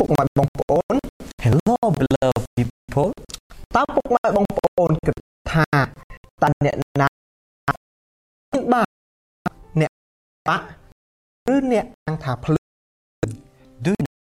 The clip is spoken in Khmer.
ម៉ែបងប្អូន Hello, beloved people. តើពុកម៉ែបងប្អូនគិតថាតើអ្នកណាបាក់អ្នកបាក់ឬអ្នកអង្គថាភ្លើង Do you